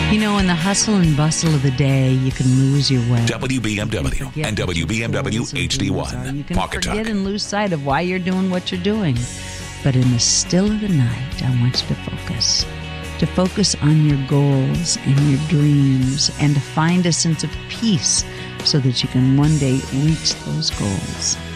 You know, in the hustle and bustle of the day, you can lose your way. WBMW and WBMW HD1. You can Pocket forget Talk. and lose sight of why you're doing what you're doing. But in the still of the night, I want you to focus. To focus on your goals and your dreams and to find a sense of peace so that you can one day reach those goals.